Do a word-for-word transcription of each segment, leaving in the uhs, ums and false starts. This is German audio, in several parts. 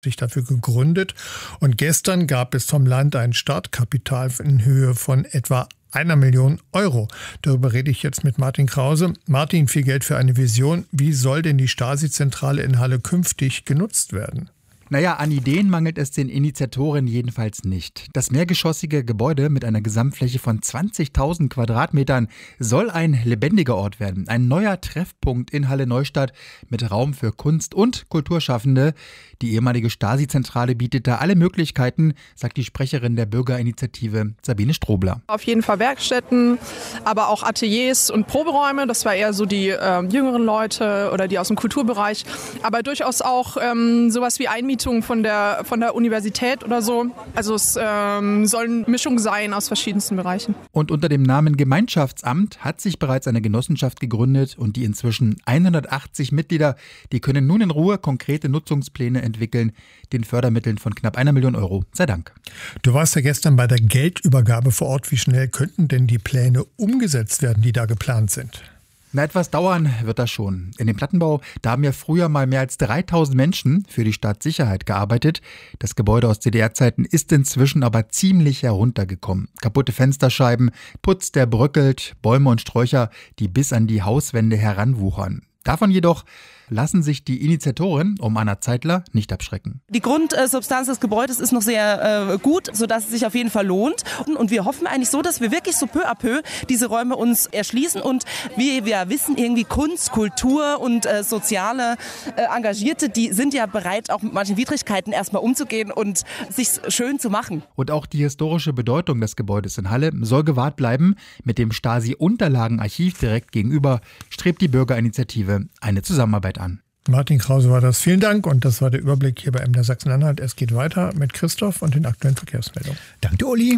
sich dafür gegründet. Und gestern gab es vom Land ein Startkapital in Höhe von etwa einer Million Euro. Darüber rede ich jetzt mit Martin Krause. Martin, viel Geld für eine Vision. Wie soll denn die Stasi-Zentrale in Halle künftig genutzt werden? Naja, an Ideen mangelt es den Initiatoren jedenfalls nicht. Das mehrgeschossige Gebäude mit einer Gesamtfläche von zwanzigtausend Quadratmetern soll ein lebendiger Ort werden. Ein neuer Treffpunkt in Halle-Neustadt mit Raum für Kunst- und Kulturschaffende. Die ehemalige Stasi-Zentrale bietet da alle Möglichkeiten, sagt die Sprecherin der Bürgerinitiative Sabine Strobler. Auf jeden Fall Werkstätten, aber auch Ateliers und Proberäume. Das war eher so die äh, jüngeren Leute oder die aus dem Kulturbereich. Aber durchaus auch ähm, sowas wie Einmietung von der, von der Universität oder so. Also es ähm, soll eine Mischung sein aus verschiedensten Bereichen. Und unter dem Namen Gemeinschaftsamt hat sich bereits eine Genossenschaft gegründet und die inzwischen hundertachtzig Mitglieder, die können nun in Ruhe konkrete Nutzungspläne entwickeln, den Fördermitteln von knapp einer Million Euro. Sei Dank. Du warst ja gestern bei der Geldübergabe vor Ort. Wie schnell könnten denn die Pläne umgesetzt werden, die da geplant sind? Na, etwas dauern wird das schon. In dem Plattenbau, da haben ja früher mal mehr als dreitausend Menschen für die Staatssicherheit gearbeitet. Das Gebäude aus C D R-Zeiten ist inzwischen aber ziemlich heruntergekommen. Kaputte Fensterscheiben, Putz, der bröckelt, Bäume und Sträucher, die bis an die Hauswände heranwuchern. Davon jedoch lassen sich die Initiatoren um Anna Zeitler nicht abschrecken. Die Grundsubstanz des Gebäudes ist noch sehr äh, gut, sodass es sich auf jeden Fall lohnt. Und wir hoffen eigentlich so, dass wir wirklich so peu à peu diese Räume uns erschließen. Und wie wir wissen, irgendwie Kunst, Kultur und äh, soziale äh, Engagierte, die sind ja bereit, auch mit manchen Widrigkeiten erstmal umzugehen und sich schön zu machen. Und auch die historische Bedeutung des Gebäudes in Halle soll gewahrt bleiben. Mit dem Stasi-Unterlagenarchiv direkt gegenüber strebt die Bürgerinitiative eine Zusammenarbeit an. Martin Krause war das. Vielen Dank. Und das war der Überblick hier bei M D R Sachsen-Anhalt. Es geht weiter mit Christoph und den aktuellen Verkehrsmeldungen. Danke, Uli.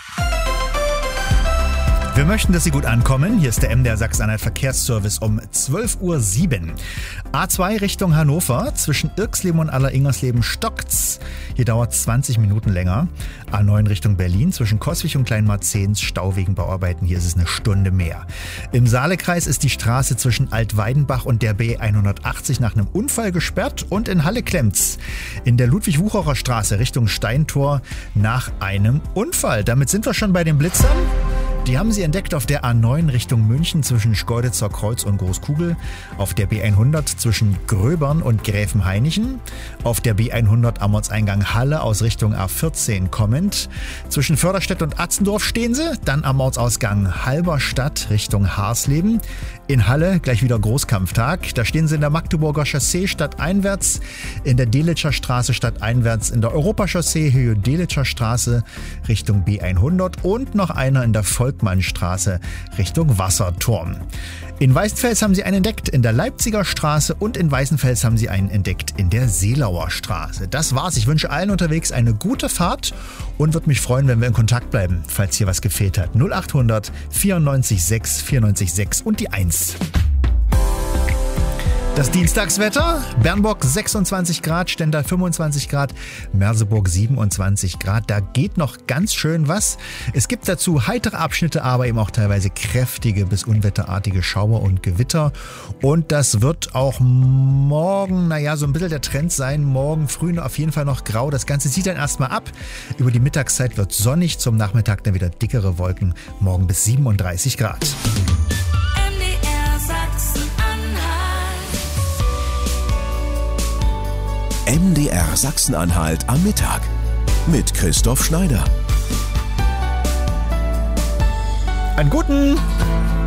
Wir möchten, dass Sie gut ankommen. Hier ist der M D R Sachsen-Anhalt Verkehrsservice um zwölf Uhr sieben. A zwei Richtung Hannover, zwischen Irxleben und Aller-Ingersleben stockt's. Hier dauert zwanzig Minuten länger. A neun Richtung Berlin, zwischen Coswig und Kleinmarzehns, Stau wegen Bauarbeiten. Hier ist es eine Stunde mehr. Im Saalekreis ist die Straße zwischen Altweidenbach und der B hundertachtzig nach einem Unfall gesperrt und in Halle klemmt's. In der Ludwig-Wucherer Straße Richtung Steintor nach einem Unfall. Damit sind wir schon bei den Blitzern. Die haben sie entdeckt auf der A neun Richtung München zwischen Schkeuditzer Kreuz und Großkugel, auf der B hundert zwischen Gröbern und Gräfenhainichen, auf der B hundert am Ortseingang Halle aus Richtung A vierzehn kommend, zwischen Förderstedt und Atzendorf stehen sie, dann am Ortsausgang Halberstadt Richtung Harsleben, in Halle gleich wieder Großkampftag, da stehen sie in der Magdeburger Chaussee stadteinwärts, in der Delitscher Straße stadteinwärts, in der Europachaussee Höhe Delitscher Straße Richtung B hundert und noch einer in der Volkmannstraße Richtung Wasserturm. In Weißenfels haben sie einen entdeckt in der Leipziger Straße und in Weißenfels haben sie einen entdeckt in der Seelauer Straße. Das war's. Ich wünsche allen unterwegs eine gute Fahrt und würde mich freuen, wenn wir in Kontakt bleiben, falls hier was gefehlt hat. null achthundert vierundneunzig sechs vierundneunzig sechs und die eins. Das Dienstagswetter, Bernburg sechsundzwanzig Grad, Stendal fünfundzwanzig Grad, Merseburg siebenundzwanzig Grad. Da geht noch ganz schön was. Es gibt dazu heitere Abschnitte, aber eben auch teilweise kräftige bis unwetterartige Schauer und Gewitter. Und das wird auch morgen, naja, so ein bisschen der Trend sein. Morgen früh auf jeden Fall noch grau. Das Ganze zieht dann erstmal ab. Über die Mittagszeit wird sonnig, zum Nachmittag dann wieder dickere Wolken. Morgen bis siebenunddreißig Grad. M D R Sachsen-Anhalt am Mittag mit Christoph Schneider. Einen guten